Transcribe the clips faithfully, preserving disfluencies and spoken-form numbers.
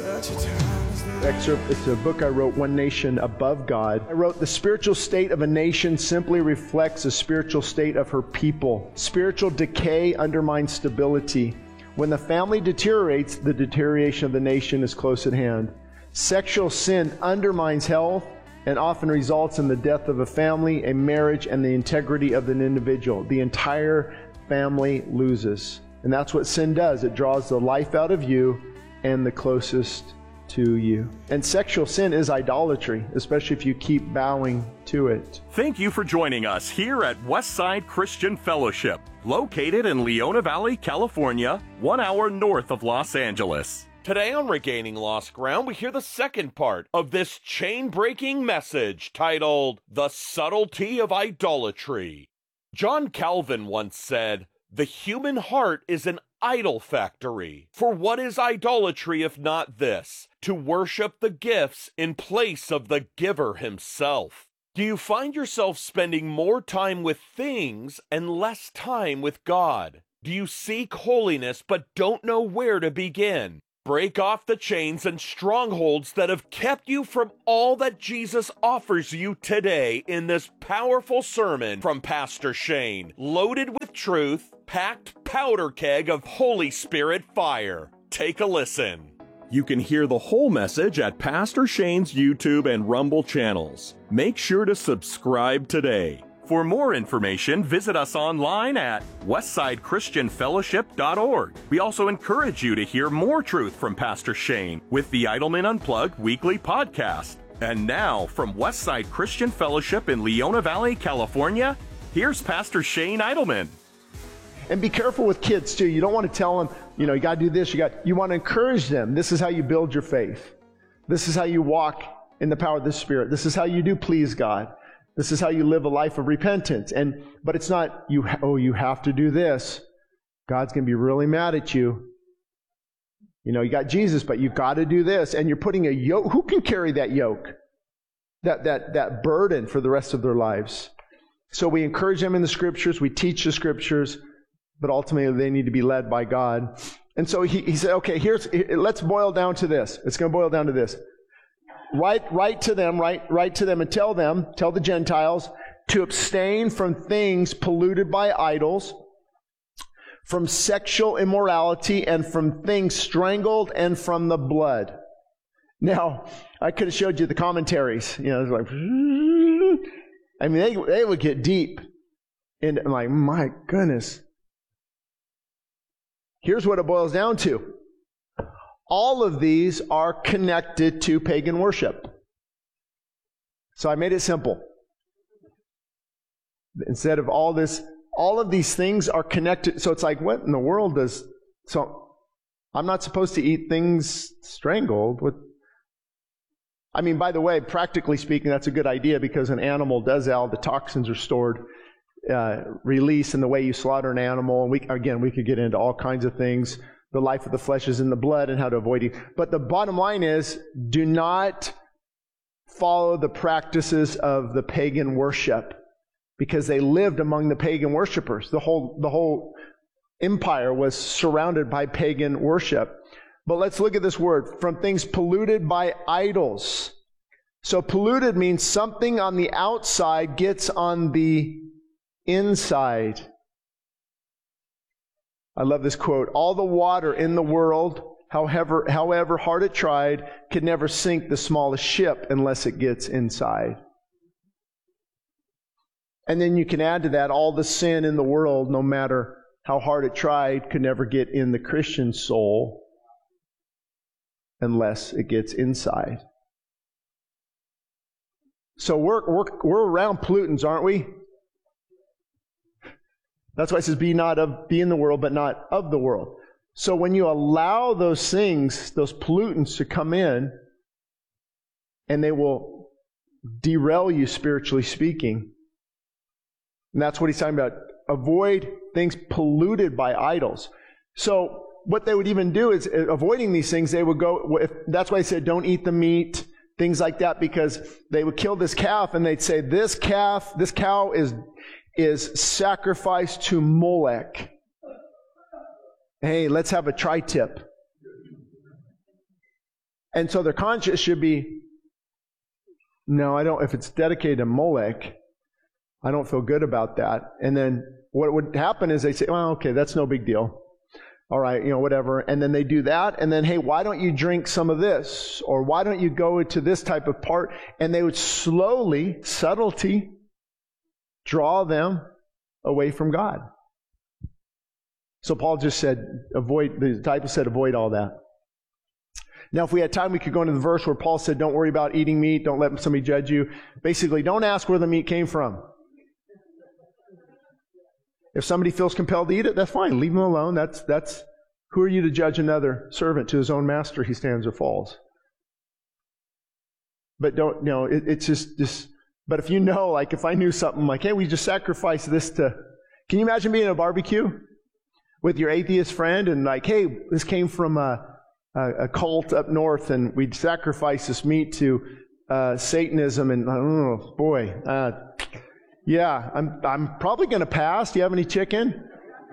Excerpt, it's a book I wrote, One Nation Above God. I wrote, the spiritual state of a nation simply reflects the spiritual state of her people. Spiritual decay undermines stability. When the family deteriorates, the deterioration of the nation is close at hand. Sexual sin undermines health and often results in the death of a family, a marriage, and the integrity of an individual. The entire family loses. And that's what sin does. It draws the life out of you and the closest to you. And sexual sin is idolatry, especially if you keep bowing to it. Thank you for joining us here at Westside Christian Fellowship, located in Leona Valley, California, one hour north of Los Angeles. Today on Regaining Lost Ground, we hear the second part of this chain-breaking message titled, The Subtlety of Idolatry. John Calvin once said, "The human heart is an idol factory. For what is idolatry if not this? To worship the gifts in place of the giver himself." Do you find yourself spending more time with things and less time with God? Do you seek holiness but don't know where to begin? Break off the chains and strongholds that have kept you from all that Jesus offers you today in this powerful sermon from Pastor Shane, loaded with truth, packed powder keg of Holy Spirit fire. Take a listen. You can hear the whole message at Pastor Shane's YouTube and Rumble channels. Make sure to subscribe today. For more information, visit us online at westside christian fellowship dot org. We also encourage you to hear more truth from Pastor Shane with the Idleman Unplugged weekly podcast. And now, from Westside Christian Fellowship in Leona Valley, California, here's Pastor Shane Idleman. And be careful with kids too. You don't want to tell them, you know, you got to do this. You got. You want to encourage them. This is how you build your faith. This is how you walk in the power of the Spirit. This is how you do please God. This is how you live a life of repentance. And but it's not you. Oh, you have to do this. God's going to be really mad at you. You know, you got Jesus, but you've got to do this. And you're putting a yoke. Who can carry that yoke? That that that burden for the rest of their lives. So we encourage them in the Scriptures. We teach the Scriptures. But ultimately, they need to be led by God. And so he, he said, okay, here's, let's boil down to this. It's going to boil down to this. Write, write to them, write, write to them and tell them, tell the Gentiles, to abstain from things polluted by idols, from sexual immorality, and from things strangled, and from the blood. Now, I could have showed you the commentaries. You know, it's like, I mean, they, they would get deep. And I'm like, my goodness. Here's what it boils down to. All of these are connected to pagan worship. So I made it simple. Instead of all this, all of these things are connected. So it's like, what in the world does, so I'm not supposed to eat things strangled with, I mean, by the way, practically speaking, that's a good idea because an animal does all the toxins are stored Uh, release in the way you slaughter an animal. And we, again, we could get into all kinds of things. The life of the flesh is in the blood and how to avoid it. But the bottom line is, do not follow the practices of the pagan worship because they lived among the pagan worshipers. The whole, the whole empire was surrounded by pagan worship. But let's look at this word, from things polluted by idols. So polluted means something on the outside gets on the inside. I love this quote. All the water in the world, however, however hard it tried, could never sink the smallest ship unless it gets inside. And then you can add to that all the sin in the world, no matter how hard it tried, could never get in the Christian soul unless it gets inside. So we're we're we're around pollutants, aren't we? That's why it says, be not of, be in the world, but not of the world. So when you allow those things, those pollutants to come in, and they will derail you spiritually speaking. And that's what he's talking about. Avoid things polluted by idols. So what they would even do is, avoiding these things, they would go, if, that's why he said, don't eat the meat, things like that, because they would kill this calf, and they'd say, this calf, this cow is is sacrificed to Molech. Hey, let's have a tri-tip. And so their conscience should be, no, I don't, if it's dedicated to Molech, I don't feel good about that. And then what would happen is they say, well, okay, that's no big deal. All right, you know, whatever. And then they do that. And then, hey, why don't you drink some of this? Or why don't you go to this type of part? And they would slowly, subtlety, draw them away from God. So Paul just said, avoid, the disciples said, avoid all that. Now, if we had time, we could go into the verse where Paul said, don't worry about eating meat. Don't let somebody judge you. Basically, don't ask where the meat came from. If somebody feels compelled to eat it, that's fine. Leave them alone. That's, that's, who are you to judge another servant? To his own master he stands or falls. But don't, you know, it, it's just, just, but if you know, like if I knew something like, hey, we just sacrificed this to, can you imagine being at a barbecue with your atheist friend and like, hey, this came from a, a, a cult up north and we'd sacrifice this meat to uh, Satanism and, oh boy, uh, yeah, I'm I'm probably going to pass. Do you have any chicken?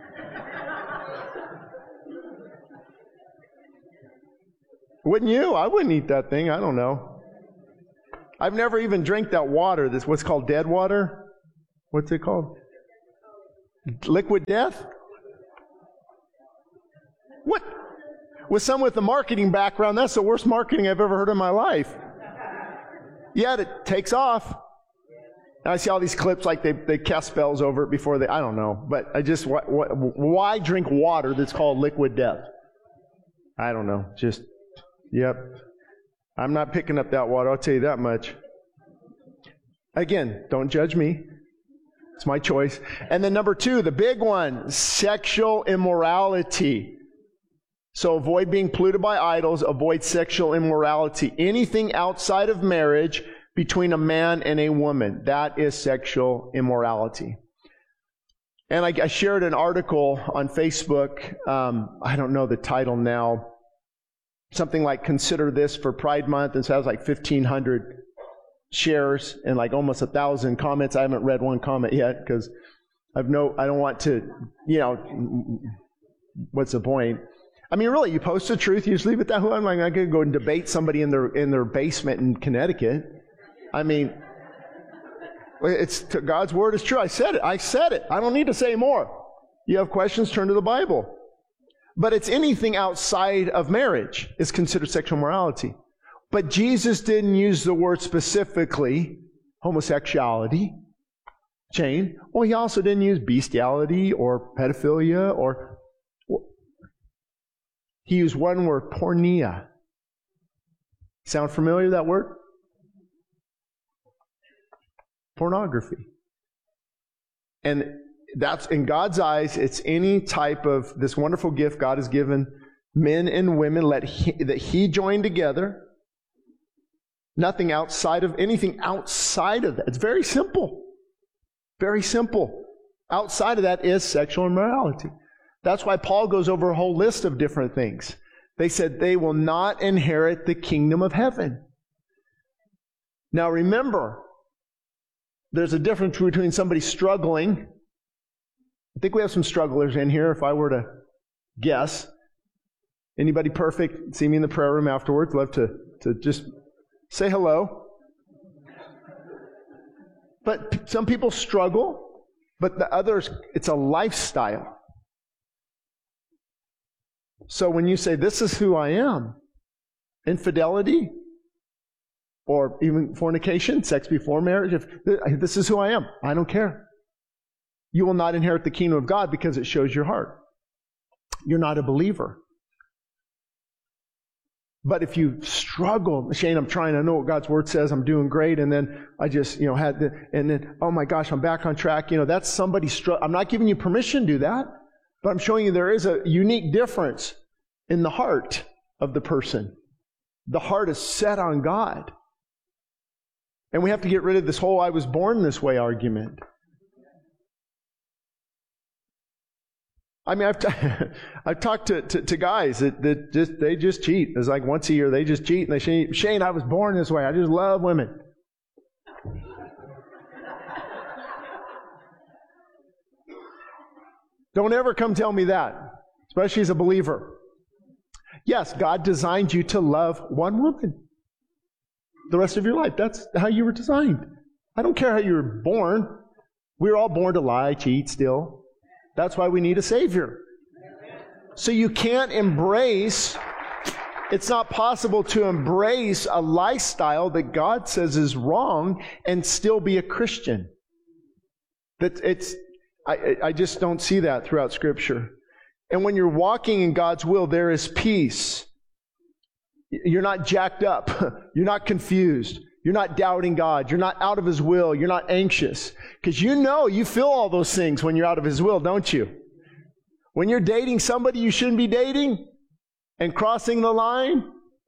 Wouldn't you? I wouldn't eat that thing. I don't know. I've never even drank that water. This what's called dead water. What's it called? Liquid death? What? With someone with a marketing background, that's the worst marketing I've ever heard in my life. Yet it takes off. And I see all these clips like they, they cast spells over it before they, I don't know. But I just, what, what, why drink water that's called liquid death? I don't know. Just, yep. I'm not picking up that water, I'll tell you that much. Again, don't judge me. It's my choice. And then number two, the big one, sexual immorality. So avoid being polluted by idols, avoid sexual immorality. Anything outside of marriage between a man and a woman, that is sexual immorality. And I, I shared an article on Facebook, um, I don't know the title now, something like Consider This for Pride Month, and so it has like fifteen hundred shares and like almost a thousand comments. I haven't read one comment yet because I've no, I don't want to, you know, what's the point? I mean, really, you post the truth, you just leave it that way. I'm like, I could go and debate somebody in their in their basement in Connecticut. I mean, it's God's word is true. I said it. I said it. I don't need to say more. You have questions, turn to the Bible. But it's anything outside of marriage is considered sexual morality. But Jesus didn't use the word specifically, homosexuality, chain. Well, he also didn't use bestiality or pedophilia or... He used one word, porneia. Sound familiar, that word? Pornography. And that's, in God's eyes, it's any type of this wonderful gift God has given men and women let he, that He joined together. Nothing outside of, anything outside of that. It's very simple. Very simple. Outside of that is sexual immorality. That's why Paul goes over a whole list of different things. They said they will not inherit the kingdom of heaven. Now remember, there's a difference between somebody struggling. I think we have some strugglers in here, if I were to guess. Anybody perfect? See me in the prayer room afterwards. Love to, to just say hello. But some people struggle, but the others, it's a lifestyle. So when you say, this is who I am, infidelity, or even fornication, sex before marriage, if this is who I am, I don't care. You will not inherit the kingdom of God because it shows your heart. You're not a believer. But if you struggle, Shane, I'm trying, I know what God's word says, I'm doing great, and then I just, you know, had the, and then, oh my gosh, I'm back on track. You know, that's somebody, str- I'm not giving you permission to do that, but I'm showing you there is a unique difference in the heart of the person. The heart is set on God. And we have to get rid of this whole I was born this way argument. I mean, I've, t- I've talked to, to, to guys that, that just, they just cheat. It's like once a year they just cheat and they say, Shane, I was born this way. I just love women. Don't ever come tell me that, especially as a believer. Yes, God designed you to love one woman the rest of your life. That's how you were designed. I don't care how you were born. We were all born to lie, cheat, steal. That's why we need a Savior. So you can't embrace, it's not possible to embrace a lifestyle that God says is wrong and still be a Christian. That it's, I, I just don't see that throughout Scripture. And when you're walking in God's will, there is peace. You're not jacked up. You're not confused. You're not doubting God. You're not out of His will. You're not anxious. Because you know, you feel all those things when you're out of His will, don't you? When you're dating somebody you shouldn't be dating and crossing the line,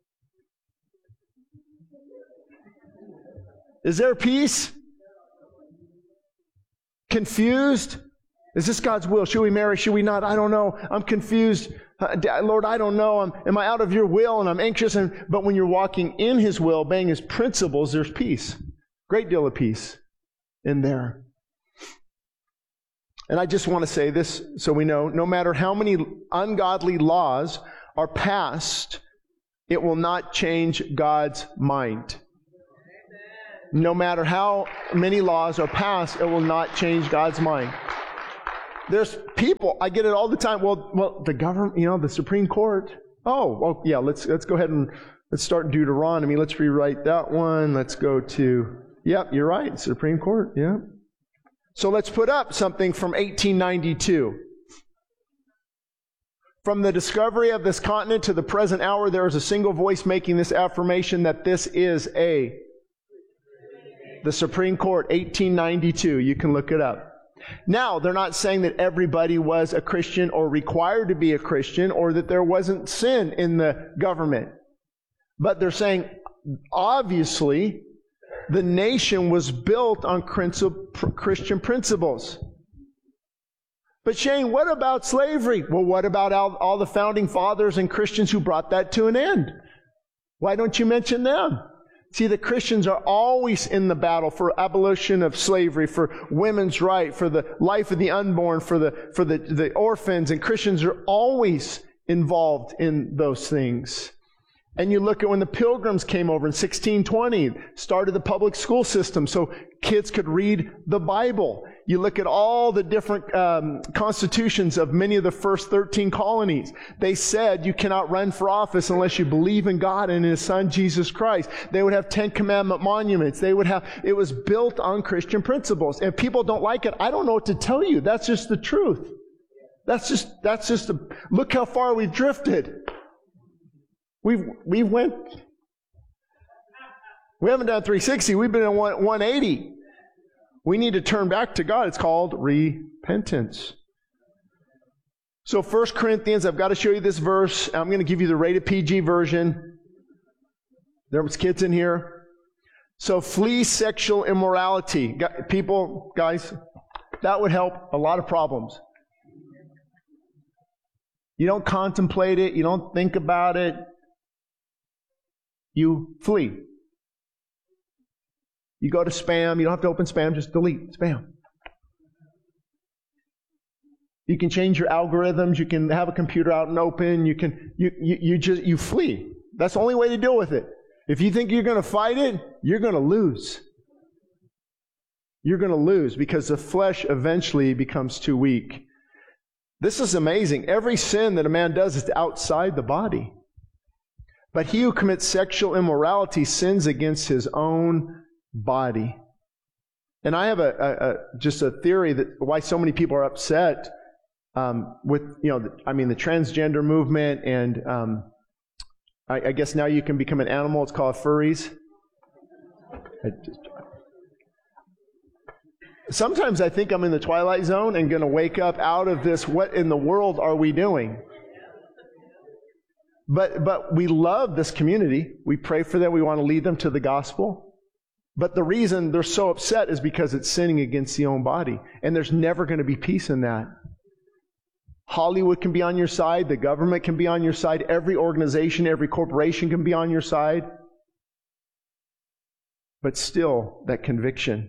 is there peace? Confused? Is this God's will? Should we marry? Should we not? I don't know. I'm confused. Uh, Lord, I don't know. I'm, am I out of your will? And I'm anxious. And, but when you're walking in His will, obeying His principles, there's peace. Great deal of peace in there. And I just want to say this so we know, no matter how many ungodly laws are passed, it will not change God's mind. No matter how many laws are passed, it will not change God's mind. There's people, I get it all the time. Well, well, the government, you know, the Supreme Court. Oh, well, yeah, let's let's go ahead and let's start in Deuteronomy. Let's rewrite that one. Let's go to, yep, you're right, Supreme Court, yeah. So let's put up something from eighteen ninety-two. From the discovery of this continent to the present hour, there is a single voice making this affirmation that this is a, the Supreme Court, eighteen ninety-two. You can look it up. Now, they're not saying that everybody was a Christian or required to be a Christian or that there wasn't sin in the government. But they're saying, obviously, the nation was built on Christian principles. But Shane, what about slavery? Well, what about all, all the founding fathers and Christians who brought that to an end? Why don't you mention them? See, the Christians are always in the battle for abolition of slavery, for women's right, for the life of the unborn, for the for the, the orphans, and Christians are always involved in those things. And you look at when the Pilgrims came over in sixteen twenty, started the public school system so kids could read the Bible. You look at all the different um, constitutions of many of the first thirteen colonies. They said you cannot run for office unless you believe in God and in His Son, Jesus Christ. They would have Ten Commandment monuments. They would have, it was built on Christian principles. If people don't like it, I don't know what to tell you. That's just the truth. That's just, that's just, a, look how far we've drifted. We've, we went, we haven't done three sixty. We've been in one eighty. We need to turn back to God. It's called repentance. So First Corinthians, I've got to show you this verse. I'm going to give you the rated P G version. There was kids in here. So flee sexual immorality. People, guys, that would help a lot of problems. You don't contemplate it. You don't think about it. You flee. You go to spam. You don't have to open spam. Just delete spam. You can change your algorithms. You can have a computer out and open. You can you you, you just you flee. That's the only way to deal with it. If you think you're going to fight it, you're going to lose. You're going to lose because the flesh eventually becomes too weak. This is amazing. Every sin that a man does is outside the body. But he who commits sexual immorality sins against his own body. And I have a, a, a just a theory that why so many people are upset um, with, you know, the, I mean, the transgender movement, and um, I, I guess now you can become an animal. It's called furries. Just, sometimes I think I'm in the Twilight Zone and going to wake up out of this. What in the world are we doing? But but we love this community. We pray for them. We want to lead them to the gospel. But the reason they're so upset is because it's sinning against the own body. And there's never going to be peace in that. Hollywood can be on your side. The government can be on your side. Every organization, every corporation can be on your side. But still, that conviction.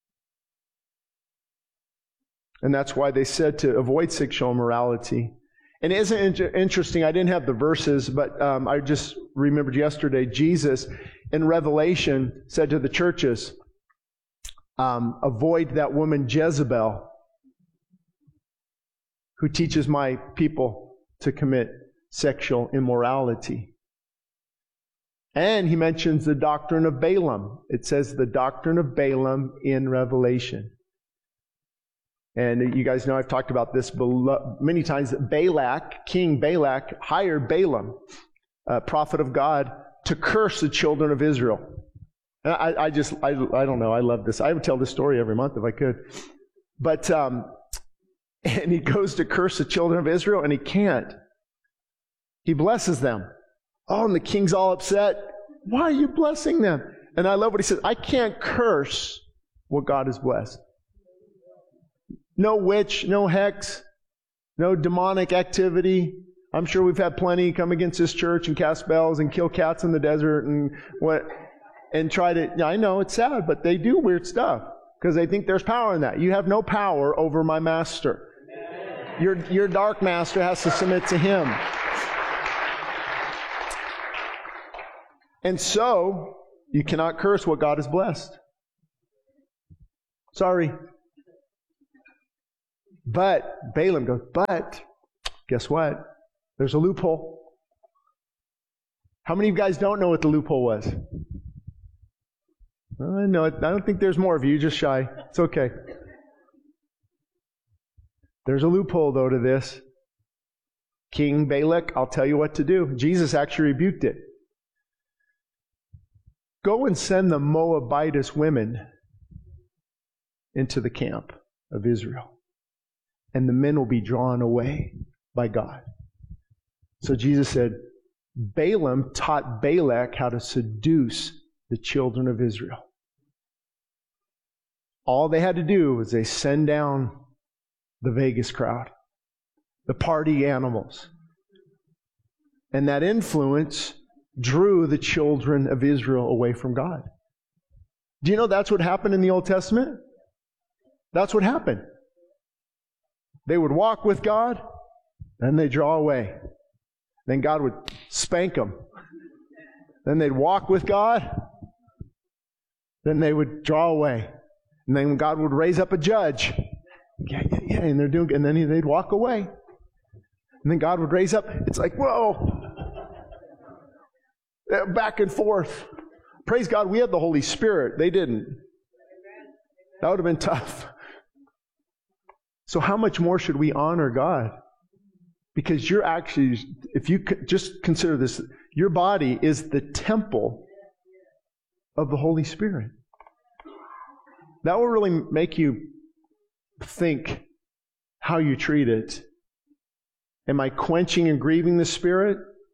And that's why they said to avoid sexual immorality. And isn't it interesting? I didn't have the verses, but um, I just remembered yesterday, Jesus in Revelation said to the churches, um, avoid that woman Jezebel who teaches my people to commit sexual immorality. And he mentions the doctrine of Balaam. It says the doctrine of Balaam in Revelation. And you guys know I've talked about this many times, that Balak, King Balak, hired Balaam, a prophet of God, to curse the children of Israel. And I, I just, I, I don't know, I love this. I would tell this story every month if I could. But, um, and he goes to curse the children of Israel, and he can't. He blesses them. Oh, and the king's all upset. Why are you blessing them? And I love what he says. I can't curse what God has blessed. No witch, no hex, no demonic activity. I'm sure we've had plenty come against this church and cast spells and kill cats in the desert and what, and try to, yeah, I know it's sad, but they do weird stuff because they think there's power in that. You have no power over my master. Your, your dark master has to submit to him. And so, you cannot curse what God has blessed. Sorry. But, Balaam goes, but, guess what? There's a loophole. How many of you guys don't know what the loophole was? Well, I know it. I don't think there's more of you, just shy. It's okay. There's a loophole, though, to this. King Balak, I'll tell you what to do. Jesus actually rebuked it. Go and send the Moabitess women into the camp of Israel, and the men will be drawn away by God. So Jesus said, Balaam taught Balak how to seduce the children of Israel. All they had to do was they send down the Vegas crowd, the party animals. And that influence drew the children of Israel away from God. Do you know that's what happened in the Old Testament? That's what happened. They would walk with God, then they'd draw away. Then God would spank them. Then they'd walk with God, then they would draw away. And then God would raise up a judge. Yeah, yeah, yeah, and they're doing, and then they'd walk away. And then God would raise up. It's like, whoa. Back and forth. Praise God, we had the Holy Spirit. They didn't. That would have been tough. So how much more should we honor God? Because you're actually, if you just consider this, your body is the temple of the Holy Spirit. That will really make you think how you treat it. Am I quenching and grieving the Spirit?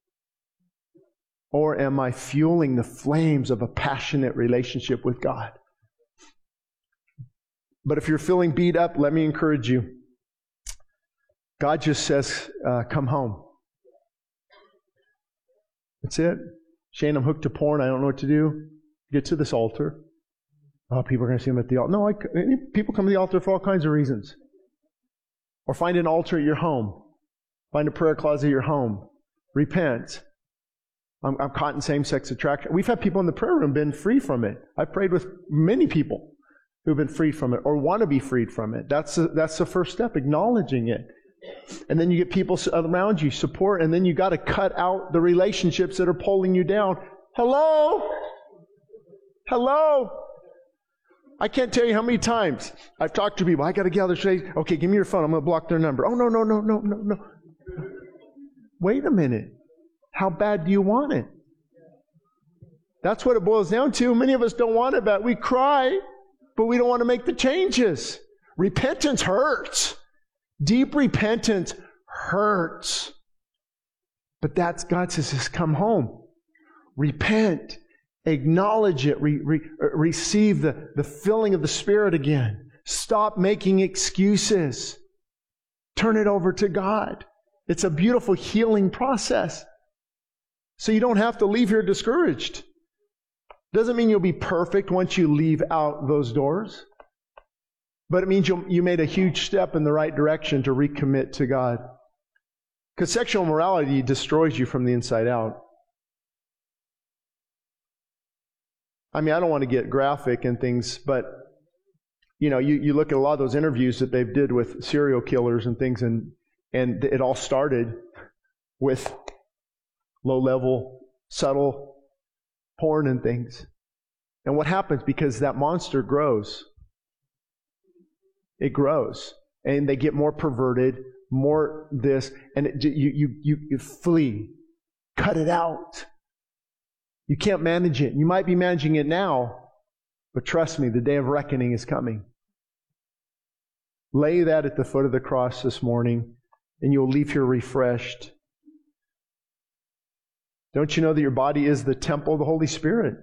Or am I fueling the flames of a passionate relationship with God? But if you're feeling beat up, let me encourage you. God just says, uh, come home. That's it. Shane, I'm hooked to porn. I don't know what to do. Get to this altar. Oh, people are going to see him at the altar. No, I, people come to the altar for all kinds of reasons. Or find an altar at your home. Find a prayer closet at your home. Repent. I'm, I'm caught in same-sex attraction. We've had people in the prayer room been free from it. I've prayed with many people who've been freed from it or want to be freed from it. That's the, that's the first step, acknowledging it. And then you get people around you, support, and then you got to cut out the relationships that are pulling you down. Hello? Hello? I can't tell you how many times I've talked to people. I got to gather straight. Okay, give me your phone. I'm going to block their number. Oh, no, no, no, no, no, no. Wait a minute. How bad do you want it? That's what it boils down to. Many of us don't want it bad. We cry, but we don't want to make the changes. Repentance hurts. Deep repentance hurts. But that's, God says, just come home. Repent. Acknowledge it. Re, re, receive the, the filling of the Spirit again. Stop making excuses. Turn it over to God. It's a beautiful healing process. So you don't have to leave here discouraged. Doesn't mean you'll be perfect once you leave out those doors. But it means you you made a huge step in the right direction to recommit to God. Because sexual immorality destroys you from the inside out. I mean, I don't want to get graphic and things, but, you know, you, you look at a lot of those interviews that they've did with serial killers and things, and, and it all started with low-level, subtle porn and things. And what happens? Because that monster grows. It grows. And they get more perverted, more this, and it, you, you, you, you flee. Cut it out. You can't manage it. You might be managing it now, but trust me, the day of reckoning is coming. Lay that at the foot of the cross this morning, and you'll leave here refreshed. Don't you know that your body is the temple of the Holy Spirit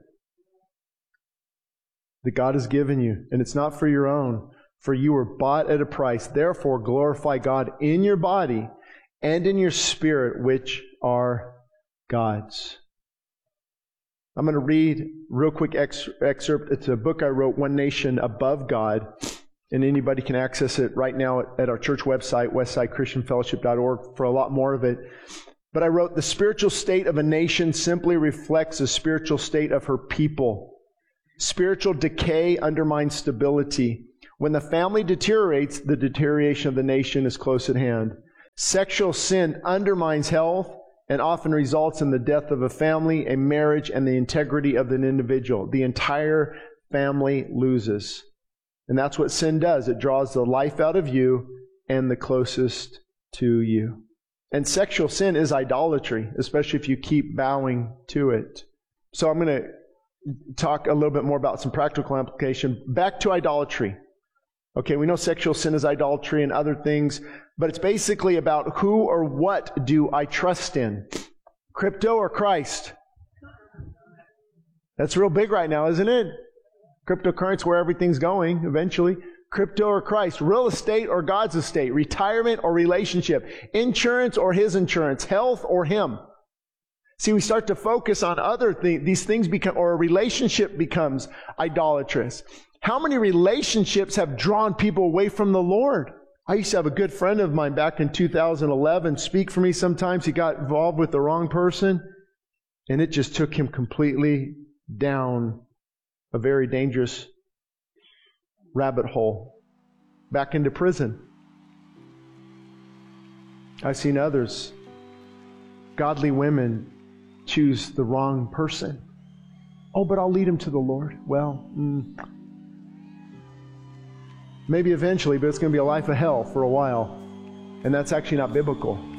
that God has given you? And it's not for your own, for you were bought at a price. Therefore, glorify God in your body and in your spirit, which are God's. I'm going to read real quick ex- excerpt. It's a book I wrote, One Nation Above God, and anybody can access it right now at, at our church website, westside christian fellowship dot org, for a lot more of it. But I wrote, the spiritual state of a nation simply reflects the spiritual state of her people. Spiritual decay undermines stability. When the family deteriorates, the deterioration of the nation is close at hand. Sexual sin undermines health and often results in the death of a family, a marriage, and the integrity of an individual. The entire family loses. And that's what sin does. It draws the life out of you and the closest to you. And sexual sin is idolatry, especially if you keep bowing to it. So I'm going to talk a little bit more about some practical application. Back to idolatry. Okay, we know sexual sin is idolatry and other things, but it's basically about who or what do I trust in? Crypto or Christ? That's real big right now, isn't it? Cryptocurrency, where everything's going eventually. Crypto or Christ? Real estate or God's estate? Retirement or relationship? Insurance or His insurance? Health or Him? See, we start to focus on other things. These things become, or a relationship becomes idolatrous. How many relationships have drawn people away from the Lord? I used to have a good friend of mine back in two thousand eleven speak for me sometimes. He got involved with the wrong person, and it just took him completely down a very dangerous rabbit hole, back into prison. I've seen others, godly women, choose the wrong person. Oh, but I'll lead him to the Lord. Well, mm, maybe eventually, but it's going to be a life of hell for a while. And that's actually not biblical.